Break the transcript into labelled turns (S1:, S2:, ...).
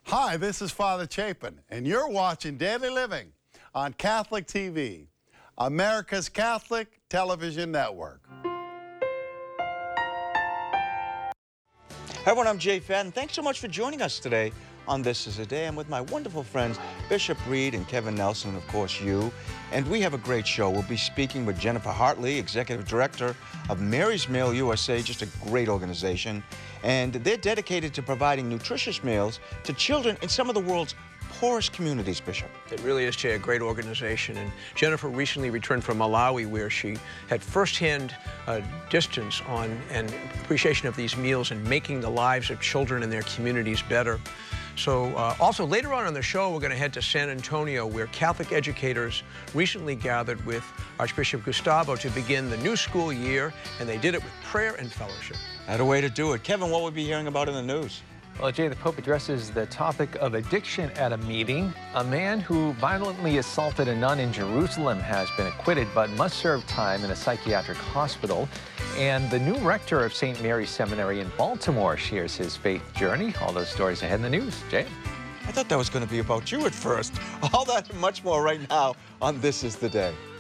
S1: Hi, this is Father Chapin, and you're watching Daily Living on Catholic TV, America's Catholic Television Network.
S2: Hi everyone, I'm Jay Fadden. Thanks so much for joining us today on This Is a Day. I'm with my wonderful friends Bishop Reed and Kevin Nelson, and of course you. And we have a great show. We'll be speaking with Jennifer Hartley, Executive Director of Mary's Meal USA, just a great organization. And they're dedicated to providing nutritious meals to children in some of the world's poorest communities, Bishop.
S3: It really is, Jay, a great organization. And Jennifer recently returned from Malawi, where she had firsthand distance on and appreciation of these meals and making the lives of children in their communities better. So also later on the show, we're going to head to San Antonio, where Catholic educators recently gathered with Archbishop Gustavo to begin the new school year, and they did it with prayer and fellowship.
S2: Had a way to do it. Kevin, what will we be hearing about in the news?
S4: Well, Jay, the Pope addresses the topic of addiction at a meeting. A man who violently assaulted a nun in Jerusalem has been acquitted but must serve time in a psychiatric hospital. And the new rector of St. Mary's Seminary in Baltimore shares his faith journey. All those stories ahead in the news. Jay?
S2: I thought that was going to be about you at first. All that and much more right now on This Is the Day.